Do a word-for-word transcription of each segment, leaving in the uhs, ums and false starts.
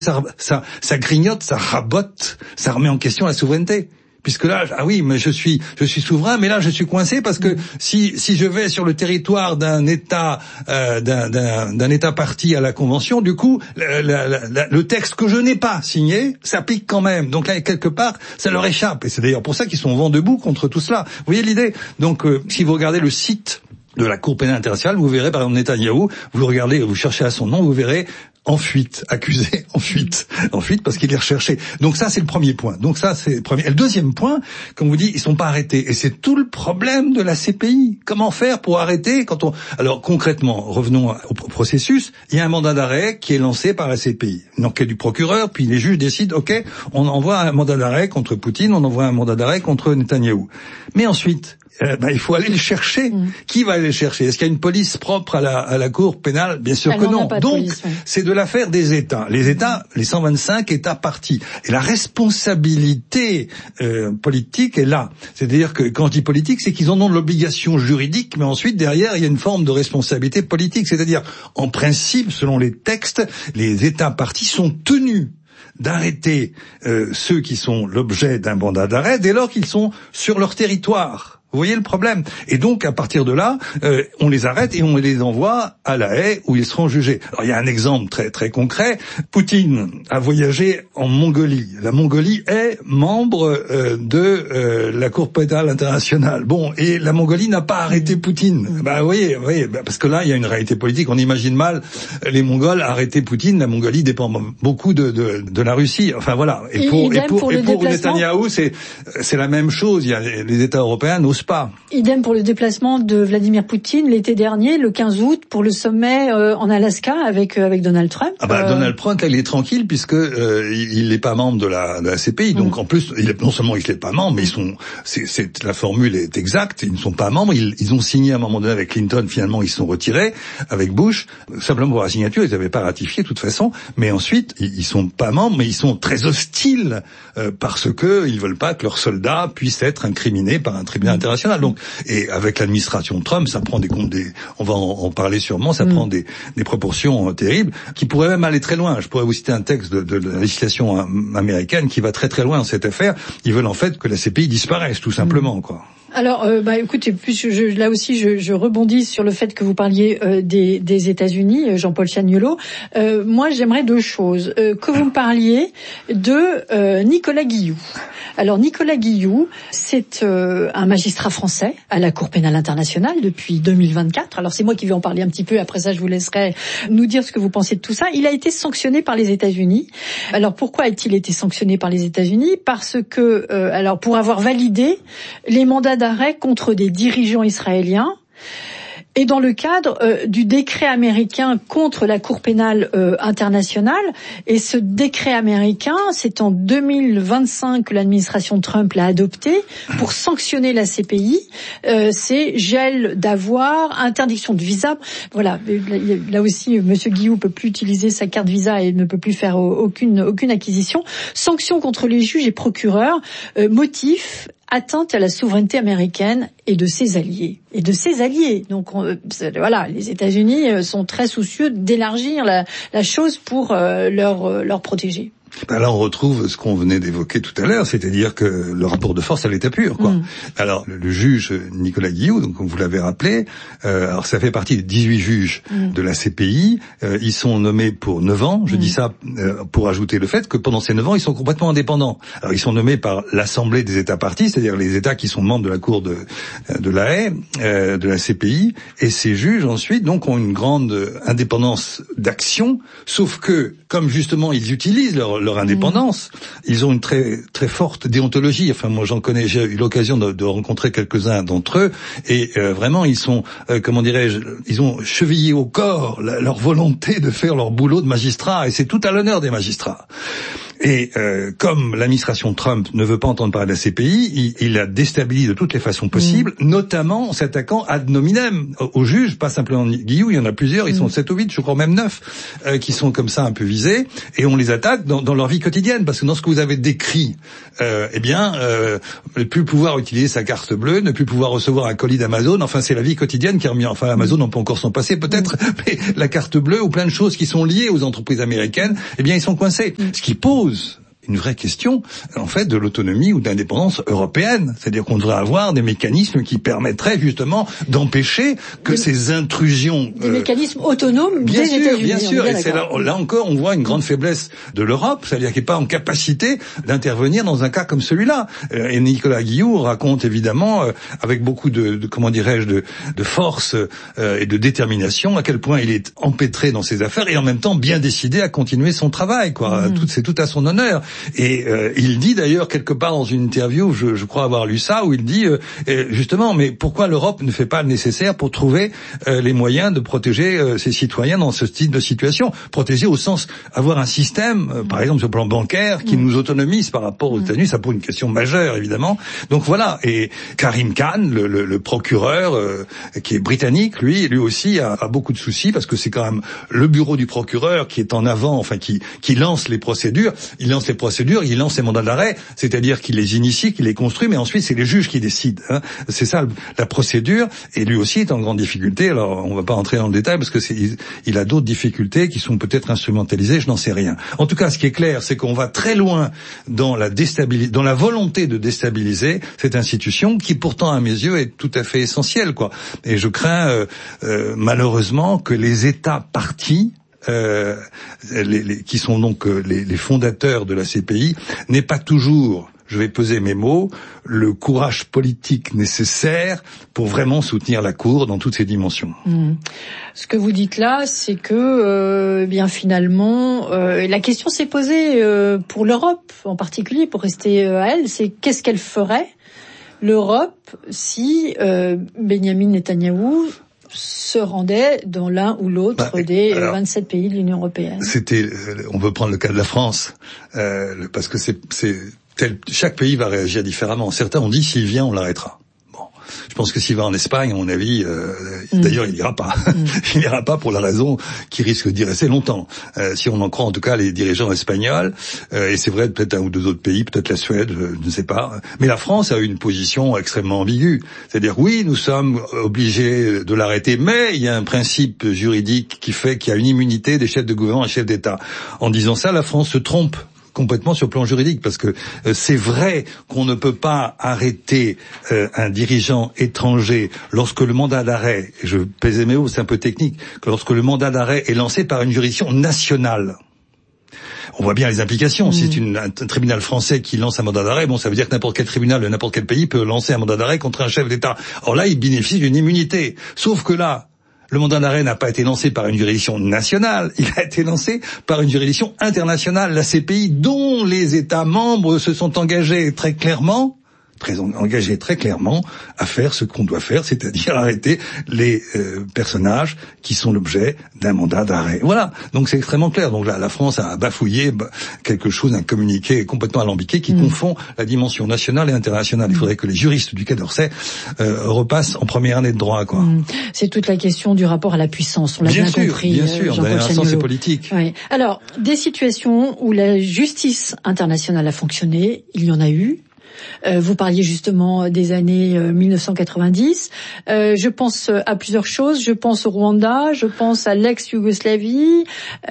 Ça, ça, ça grignote, ça rabote, ça remet en question la souveraineté. Puisque là, ah oui, mais je suis, je suis souverain, mais là, je suis coincé parce que si, si je vais sur le territoire d'un État, euh, d'un, d'un, d'un État parti à la Convention, du coup, la, la, la, le texte que je n'ai pas signé s'applique quand même. Donc là, quelque part, ça leur échappe. Et c'est d'ailleurs pour ça qu'ils sont vent debout contre tout cela. Vous voyez l'idée? Donc, euh, si vous regardez le site de la Cour pénale internationale, vous verrez, par exemple, Netanyahou, vous le regardez, vous cherchez à son nom, vous verrez en fuite, accusé, en fuite, en fuite parce qu'il est recherché. Donc ça, c'est le premier point. Donc ça, c'est le premier. Et le deuxième point, comme vous dites, ils sont pas arrêtés. Et c'est tout le problème de la C P I. Comment faire pour arrêter quand on... Alors concrètement, revenons au processus. Il y a un mandat d'arrêt qui est lancé par la C P I. Une enquête du procureur, puis les juges décident, ok, on envoie un mandat d'arrêt contre Poutine, on envoie un mandat d'arrêt contre Netanyahou. Mais ensuite, Euh, ben, il faut aller le chercher. Mmh. Qui va aller le chercher? Est-ce qu'il y a une police propre à la, à la Cour pénale? Bien sûr Elle que non. Donc, police, oui. C'est de l'affaire des États. Les États, les cent vingt-cinq États partis. Et la responsabilité euh, politique est là. C'est-à-dire que quand je dis politique, c'est qu'ils en ont de l'obligation juridique, mais ensuite, derrière, il y a une forme de responsabilité politique. C'est-à-dire, en principe, selon les textes, les États partis sont tenus d'arrêter euh, ceux qui sont l'objet d'un mandat d'arrêt dès lors qu'ils sont sur leur territoire. Vous voyez le problème. Et donc, à partir de là, euh, on les arrête et on les envoie à La Haye où ils seront jugés. Alors, il y a un exemple très très concret. Poutine a voyagé en Mongolie. La Mongolie est membre euh, de euh, la Cour pénale internationale. Bon, et la Mongolie n'a pas arrêté Poutine. Bah, vous voyez, vous voyez, parce que là, il y a une réalité politique. On imagine mal les Mongols arrêter Poutine. La Mongolie dépend beaucoup de de, de la Russie. Enfin voilà. Et pour et pour, pour, et pour Netanyahou, c'est c'est la même chose. Il y a les États européens n'osent pas. Idem pour le déplacement de Vladimir Poutine l'été dernier, le quinze août, pour le sommet euh, en Alaska avec euh, avec Donald Trump. Ah bah euh... Donald Trump, là, il est tranquille puisque euh, il n'est pas membre de la, de la C P I. Donc mmh. en plus, il est, non seulement il n'est pas membre, mais ils sont, c'est, c'est la formule est exacte. Ils ne sont pas membres. Ils, ils ont signé à un moment donné avec Clinton. Finalement, ils se sont retirés avec Bush simplement pour la signature. Ils n'avaient pas ratifié de toute façon. Mais ensuite, ils, ils sont pas membres, mais ils sont très hostiles euh, parce que ils veulent pas que leurs soldats puissent être incriminés par un tribunal international. Donc, et avec l'administration Trump, ça prend des comptes, des, on va en, en parler sûrement, ça mmh. prend des, des proportions euh, terribles, qui pourraient même aller très loin. Je pourrais vous citer un texte de, de, de la législation américaine qui va très très loin dans cette affaire. Ils veulent en fait que la C P I disparaisse, tout simplement, mmh. quoi. Alors, euh, bah, écoutez, puis je, je, là aussi, je, je rebondis sur le fait que vous parliez euh, des, des États-Unis, Jean-Paul Chagnolot. Euh, moi, j'aimerais deux choses. Euh, que vous me parliez de euh, Nicolas Guilloux. Alors, Nicolas Guilloux, c'est euh, un magistrat français à la Cour pénale internationale depuis deux mille vingt-quatre. Alors, c'est moi qui vais en parler un petit peu. Après ça, je vous laisserai nous dire ce que vous pensez de tout ça. Il a été sanctionné par les États-Unis. Alors, pourquoi a-t-il été sanctionné par les États-Unis? Parce que, euh, alors, pour avoir validé les mandats d'arrêt contre des dirigeants israéliens et dans le cadre euh, du décret américain contre la Cour pénale euh, internationale. Et ce décret américain, c'est en deux mille vingt-cinq que l'administration Trump l'a adopté pour sanctionner la C P I. Euh, c'est gel d'avoir, interdiction de visa. Voilà, là aussi, Monsieur Guilloux peut plus utiliser sa carte Visa et ne peut plus faire aucune aucune acquisition. Sanctions contre les juges et procureurs. Euh, motif atteinte à la souveraineté américaine et de ses alliés. Et de ses alliés. Donc on, voilà, les États-Unis sont très soucieux d'élargir la, la chose pour euh, leur, leur protéger. Ben là, on retrouve ce qu'on venait d'évoquer tout à l'heure, c'est-à-dire que le rapport de force à l'état pur, quoi. Mmh. Alors, le, le juge Nicolas Guilloux, donc comme vous l'avez rappelé, euh, alors ça fait partie des dix-huit juges mmh. de la C P I. Euh, ils sont nommés pour neuf ans. Je mmh. dis ça euh, pour ajouter le fait que pendant ces neuf ans, ils sont complètement indépendants. Alors, ils sont nommés par l'Assemblée des États partis, c'est-à-dire les États qui sont membres de la Cour de, de La Haye, euh, de la C P I. Et ces juges, ensuite, donc, ont une grande indépendance d'action, sauf que, comme justement, ils utilisent leur leur indépendance, ils ont une très très forte déontologie. Enfin, moi, j'en connais, j'ai eu l'occasion de, de rencontrer quelques-uns d'entre eux, et euh, vraiment, ils sont, euh, comment dirais-je, ils ont chevillé au corps la, leur volonté de faire leur boulot de magistrat, et c'est tout à l'honneur des magistrats. Et euh, comme l'administration Trump ne veut pas entendre parler de la C P I, il, il la déstabilise de toutes les façons possibles, mmh. notamment en s'attaquant ad nominem aux juges, pas simplement Guillou, il y en a plusieurs, ils mmh. sont sept ou huit, je crois même neuf, euh, qui sont comme ça un peu visés, et on les attaque dans, dans leur vie quotidienne, parce que dans ce que vous avez décrit, euh, eh bien, euh, ne plus pouvoir utiliser sa carte bleue, ne plus pouvoir recevoir un colis d'Amazon, enfin c'est la vie quotidienne qui a remis, enfin Amazon n'a pas encore s'en passer peut-être, mmh. mais la carte bleue ou plein de choses qui sont liées aux entreprises américaines, eh bien ils sont coincés. Mmh. Ce qui pose une vraie question, en fait, de l'autonomie ou de l'indépendance européenne. C'est-à-dire qu'on devrait avoir des mécanismes qui permettraient justement d'empêcher que des, ces intrusions... Des euh, mécanismes autonomes bien des sûr, États-Unis. Bien sûr, et c'est là, là encore, on voit une grande faiblesse de l'Europe, c'est-à-dire qu'elle n'est pas en capacité d'intervenir dans un cas comme celui-là. Et Nicolas Guillou raconte évidemment, euh, avec beaucoup de, de comment dirais-je, de, de force euh, et de détermination, à quel point il est empêtré dans ses affaires et en même temps bien décidé à continuer son travail, quoi. Mmh. Tout, c'est tout à son honneur. Et euh, il dit d'ailleurs quelque part dans une interview, je, je crois avoir lu ça, où il dit euh, justement, mais pourquoi l'Europe ne fait pas le nécessaire pour trouver euh, les moyens de protéger euh, ses citoyens dans ce type de situation, protéger au sens avoir un système, euh, par exemple sur le plan bancaire, qui mmh. nous autonomise par rapport aux États-Unis, ça pose une question majeure évidemment. Donc voilà. Et Karim Khan, le, le, le procureur euh, qui est britannique, lui, lui aussi a, a beaucoup de soucis parce que c'est quand même le bureau du procureur qui est en avant, enfin qui qui lance les procédures, il lance les procédures, il lance ses mandats d'arrêt, c'est-à-dire qu'il les initie, qu'il les construit, mais ensuite c'est les juges qui décident. Hein. C'est ça la procédure, et lui aussi est en grande difficulté. Alors on va pas entrer dans le détail parce que c'est, il, il a d'autres difficultés qui sont peut-être instrumentalisées, je n'en sais rien. En tout cas, ce qui est clair, c'est qu'on va très loin dans la déstabilis- dans la volonté de déstabiliser cette institution qui pourtant à mes yeux est tout à fait essentielle, quoi. Et je crains euh, euh, malheureusement que les États partis Euh, les, les, qui sont donc euh, les, les fondateurs de la C P I, n'aient pas toujours, je vais peser mes mots, le courage politique nécessaire pour vraiment soutenir la Cour dans toutes ses dimensions. Mmh. Ce que vous dites là, c'est que, euh, bien finalement, euh, la question s'est posée euh, pour l'Europe en particulier, pour rester euh, à elle, c'est qu'est-ce qu'elle ferait, l'Europe, si euh, Benyamin Netanyahou se rendait dans l'un ou l'autre bah, des alors, vingt-sept pays de l'Union européenne. C'était, on peut prendre le cas de la France, euh, parce que c'est, c'est tel, chaque pays va réagir différemment. Certains ont dit s'il vient, on l'arrêtera. Bon, je pense que s'il va en Espagne, à mon avis, euh, mm. d'ailleurs il n'ira pas. Mm. Il n'ira pas pour la raison qu'il risque d'y rester longtemps. Euh, si on en croit en tout cas les dirigeants espagnols, euh, et c'est vrai peut-être un ou deux autres pays, peut-être la Suède, je ne sais pas. Mais la France a eu une position extrêmement ambiguë. C'est-à-dire oui, nous sommes obligés de l'arrêter, mais il y a un principe juridique qui fait qu'il y a une immunité des chefs de gouvernement et chefs d'État. En disant ça, la France se trompe complètement sur le plan juridique, parce que euh, c'est vrai qu'on ne peut pas arrêter euh, un dirigeant étranger lorsque le mandat d'arrêt, et je pèse mes mots, c'est un peu technique, que lorsque le mandat d'arrêt est lancé par une juridiction nationale. On voit bien les implications. Mmh. Si c'est une, un, un tribunal français qui lance un mandat d'arrêt, bon, ça veut dire que n'importe quel tribunal de n'importe quel pays peut lancer un mandat d'arrêt contre un chef d'État. Or là, il bénéficie d'une immunité. Sauf que là, le mandat d'arrêt n'a pas été lancé par une juridiction nationale, il a été lancé par une juridiction internationale, la C P I, dont les États membres se sont engagés très clairement, très engagés très clairement à faire ce qu'on doit faire, c'est-à-dire arrêter les euh, personnages qui sont l'objet d'un mandat d'arrêt. Voilà, donc c'est extrêmement clair. Donc là, la France a bafouillé quelque chose, un communiqué complètement alambiqué qui mmh. confond la dimension nationale et internationale. Il faudrait que les juristes du Quai d'Orsay euh, repassent en première année de droit, quoi. Mmh. C'est toute la question du rapport à la puissance, on l'a bien, bien sûr, compris. Bien sûr, dans un sens c'est politique. Oui. Alors, des situations où la justice internationale a fonctionné, il y en a eu. Euh, vous parliez justement des années euh, mille neuf cent quatre-vingt-dix. Euh, je pense à plusieurs choses. Je pense au Rwanda, je pense à l'ex-Yougoslavie,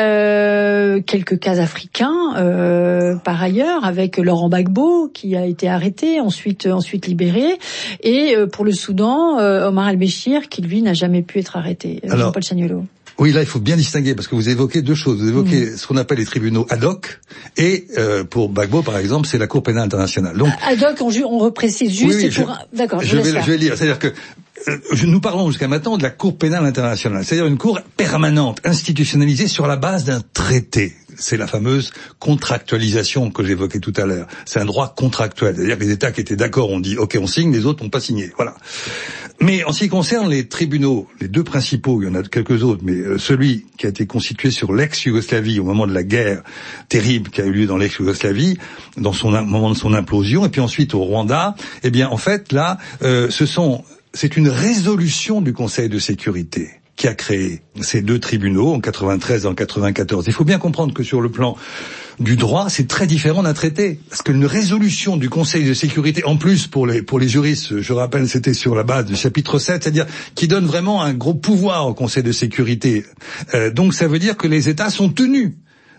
euh, quelques cas africains euh, par ailleurs, avec Laurent Gbagbo qui a été arrêté, ensuite ensuite libéré, et euh, pour le Soudan, euh, Omar El-Béchir qui lui n'a jamais pu être arrêté. Euh, Jean-Paul Chagnolot. Oui, là, il faut bien distinguer, parce que vous évoquez deux choses. Vous évoquez mmh. ce qu'on appelle les tribunaux ad hoc, et euh, pour Gbagbo, par exemple, c'est la Cour pénale internationale. Donc, ad hoc, on, on reprécise juste, oui, oui, c'est pour... Je, D'accord, je, je, vais, faire. je vais lire. C'est-à-dire que euh, nous parlons jusqu'à maintenant de la Cour pénale internationale, c'est-à-dire une cour permanente, institutionnalisée sur la base d'un traité. C'est la fameuse contractualisation que j'évoquais tout à l'heure. C'est un droit contractuel, c'est-à-dire que les États qui étaient d'accord ont dit « Ok, on signe », les autres n'ont pas signé. Voilà. Mais en ce qui concerne les tribunaux, les deux principaux, il y en a quelques autres, mais euh, celui qui a été constitué sur l'ex-Yougoslavie au moment de la guerre terrible qui a eu lieu dans l'ex-Yougoslavie, dans son au moment de son implosion, et puis ensuite au Rwanda, eh bien en fait là, euh, ce sont, c'est une résolution du Conseil de sécurité qui a créé ces deux tribunaux en quatre-vingt-treize et en quatre-vingt-quatorze. Il faut bien comprendre que sur le plan du droit, c'est très différent d'un traité. Parce qu'une résolution du Conseil de sécurité, en plus pour les pour les juristes, je rappelle, c'était sur la base du chapitre sept, c'est-à-dire qui donne vraiment un gros pouvoir au Conseil de sécurité. Euh, donc ça veut dire que les États sont tenus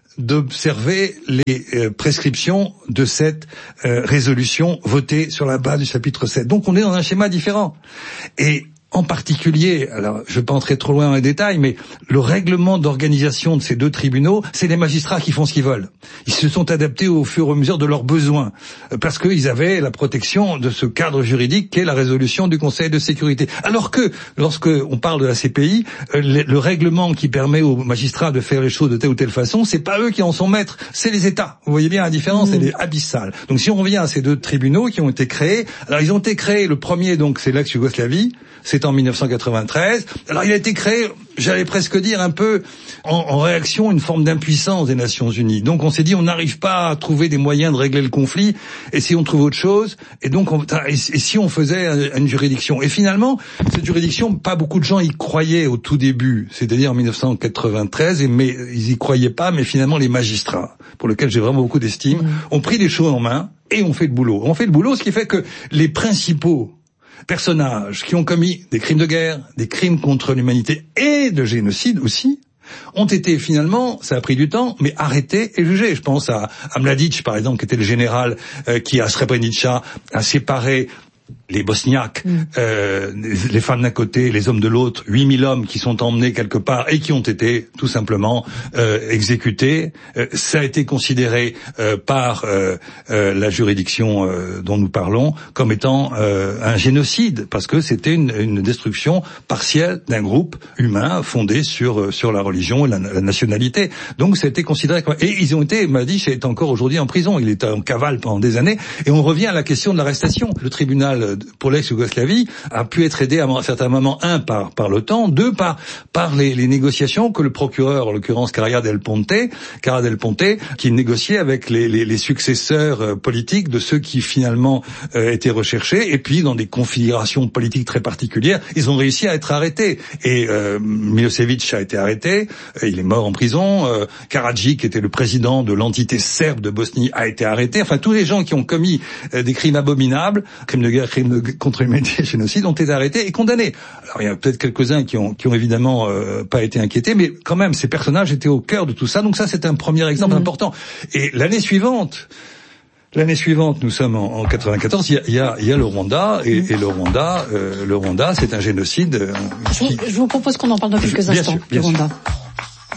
d'observer les euh, prescriptions de cette euh, résolution votée sur la base du chapitre sept. Donc on est dans un schéma différent. Et en particulier, alors je ne vais pas entrer trop loin dans les détails, mais le règlement d'organisation de ces deux tribunaux, c'est les magistrats qui font ce qu'ils veulent. Ils se sont adaptés au fur et à mesure de leurs besoins, parce qu'ils avaient la protection de ce cadre juridique qu'est la résolution du Conseil de sécurité. Alors que, lorsque on parle de la C P I, le, le règlement qui permet aux magistrats de faire les choses de telle ou telle façon, c'est pas eux qui en sont maîtres, c'est les États. Vous voyez bien la différence, mmh. Elle est abyssale. Donc si on revient à ces deux tribunaux qui ont été créés, alors ils ont été créés, le premier donc c'est l'ex-Yougoslavie, c'est en mille neuf cent quatre-vingt-treize. Alors il a été créé, j'allais presque dire un peu en, en réaction à une forme d'impuissance des Nations Unies. Donc on s'est dit on n'arrive pas à trouver des moyens de régler le conflit, et si on trouve autre chose, et donc on, et, et si on faisait une juridiction. Et finalement, cette juridiction, pas beaucoup de gens y croyaient au tout début, c'est-à-dire en mille neuf cent quatre-vingt-treize, et mais ils y croyaient pas, mais finalement les magistrats, pour lesquels j'ai vraiment beaucoup d'estime, mmh. ont pris les choses en main et ont fait le boulot. On fait le boulot, ce qui fait que les principaux personnages qui ont commis des crimes de guerre, des crimes contre l'humanité et de génocide aussi, ont été finalement, ça a pris du temps, mais arrêtés et jugés. Je pense à, à Mladic, par exemple, qui était le général euh, qui, à Srebrenica, a séparé les Bosniaques, mmh. euh, les femmes d'un côté, les hommes de l'autre, huit mille hommes qui sont emmenés quelque part et qui ont été tout simplement euh, exécutés. Euh, ça a été considéré euh, par euh, euh, la juridiction euh, dont nous parlons comme étant euh, un génocide, parce que c'était une, une destruction partielle d'un groupe humain fondé sur sur la religion et la, la nationalité. Donc ça a été considéré comme... Et ils ont été, Mladic est encore aujourd'hui en prison, il était en cavale pendant des années, et on revient à la question de l'arrestation. Le tribunal pour l'ex-Yougoslavie a pu être aidé à un certain moment, un, par, par l'OTAN, deux, par, par les, les négociations que le procureur, en l'occurrence Carrera del Ponte, Carrera del Ponte, qui négociait avec les, les, les successeurs euh, politiques de ceux qui finalement euh, étaient recherchés, et puis dans des configurations politiques très particulières, ils ont réussi à être arrêtés. Et euh, Milosevic a été arrêté, euh, il est mort en prison, euh, Karadzic, qui était le président de l'entité serbe de Bosnie, a été arrêté. Enfin, tous les gens qui ont commis euh, des crimes abominables, crimes de guerre, crimes de, contre l'humanité, génocide, ont été arrêtés et condamnés. Alors il y a peut-être quelques-uns qui ont, qui ont évidemment euh, pas été inquiétés, mais quand même ces personnages étaient au cœur de tout ça. Donc ça, c'est un premier exemple mmh. important. Et l'année suivante, l'année suivante, nous sommes en, en quatre-vingt-quatorze. Il y a, il y a, il y a le Rwanda et, et le Rwanda, euh, le Rwanda, c'est un génocide. Euh, qui... je, vous, je vous propose qu'on en parle dans quelques bien instants sûr, bien du Rwanda. Sûr.